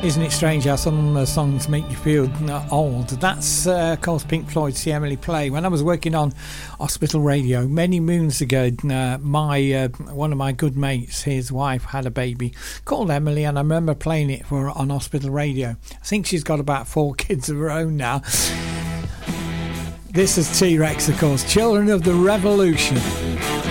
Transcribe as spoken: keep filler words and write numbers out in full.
Isn't it strange how some uh, songs make you feel uh, old? That's, uh, of course, Pink Floyd's See Emily Play. When I was working on Hospital Radio many moons ago, uh, my uh, one of my good mates, his wife, had a baby called Emily, and I remember playing it for her on Hospital Radio. I think she's got about four kids of her own now. This is T-Rex, of course, Children of the Revolution.